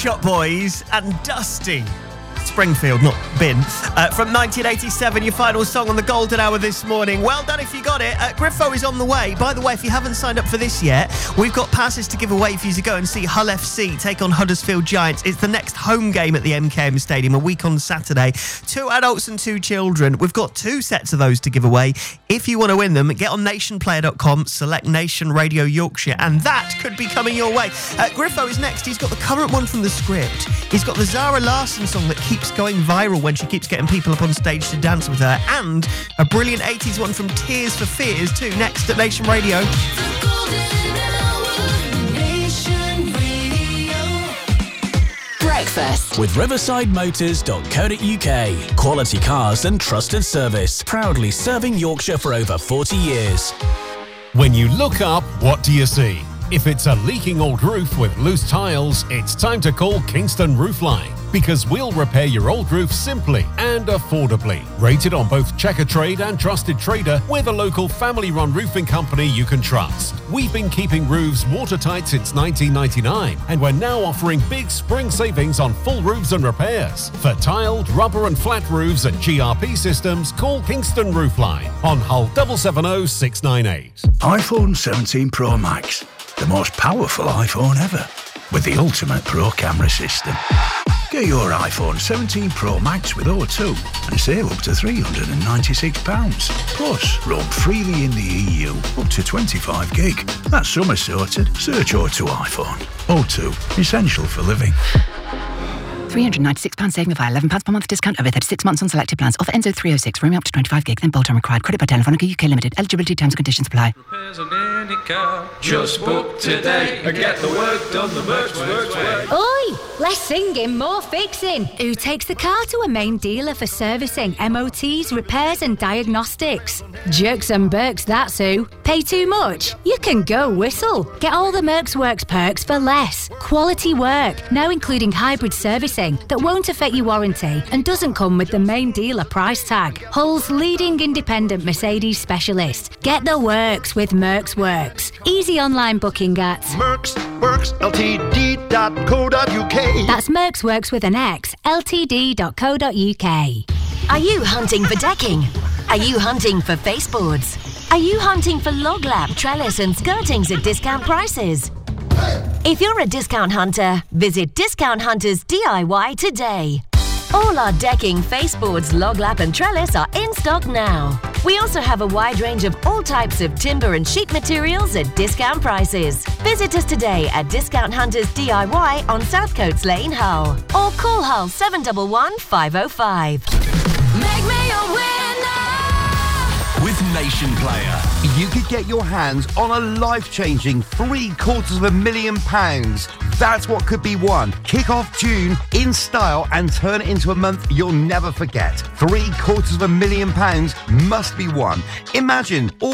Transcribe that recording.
Shop Boys and Dusty. Springfield, not Bin. From 1987, your final song on the Golden Hour this morning. Well done if you got it. Griffo is on the way. By the way, if you haven't signed up for this yet, we've got passes to give away for you to go and see Hull FC take on Huddersfield Giants. It's the next home game at the MKM Stadium, a week on Saturday. 2 adults and 2 children. We've got 2 sets of those to give away. If you want to win them, get on nationplayer.com, select Nation Radio Yorkshire, and that could be coming your way. Griffo is next. He's got the current one from The Script. He's got the Zara Larsson song that keeps going viral when she keeps getting people up on stage to dance with her, and a brilliant 80s one from Tears for Fears too, next at Nation Radio. Breakfast with riversidemotors.co.uk. Quality cars and trusted service. Proudly serving Yorkshire for over 40 years. When you look up, what do you see? If it's a leaking old roof with loose tiles, it's time to call Kingston Roofline, because we'll repair your old roof simply and affordably. Rated on both Checker Trade and Trusted Trader, we're the local family-run roofing company you can trust. We've been keeping roofs watertight since 1999, and we're now offering big spring savings on full roofs and repairs. For tiled, rubber and flat roofs and GRP systems, call Kingston Roofline on Hull 770 698. iPhone 17 Pro Max, the most powerful iPhone ever, with the ultimate Pro camera system. Get your iPhone 17 Pro Max with O2 and save up to £396. Plus, roam freely in the EU up to 25 gig. That's summer sorted. Search O2 iPhone. O2, essential for living. £396 saving via £11 per month discount over 36 months on selected plans. Offer ends 0306. Roaming up to 25 gig, then bolt-on required. Credit by Telefonica UK Limited. Eligibility terms and conditions apply. Just book today and get the work done the Mercs way. Oi! Less singing, more fixing. Who takes the car to a main dealer for servicing, MOTs, repairs and diagnostics? Jerks and Berks, that's who. Pay too much? You can go whistle. Get all the Mercs Works perks for less. Quality work, now including hybrid servicing that won't affect your warranty and doesn't come with the main dealer price tag. Hull's leading independent Mercedes specialist. Get the works with Mercs Works. Easy online booking at mercsworksltd.co.uk. That's Mercs Works with an X, ltd.co.uk. Are you hunting for decking? Are you hunting for baseboards? Are you hunting for log lap, trellis and skirtings at discount prices? If you're a discount hunter, visit Discount Hunters DIY today. All our decking, faceboards, log lap and trellis are in stock now. We also have a wide range of all types of timber and sheet materials at discount prices. Visit us today at Discount Hunters DIY on South Coates Lane, Hull. Or call Hull 711 505. Make me a winner with Nation Player. You could get your hands on a life-changing £750,000. That's what could be won. Kick off June in style and turn it into a month you'll never forget. £750,000 must be won. Imagine all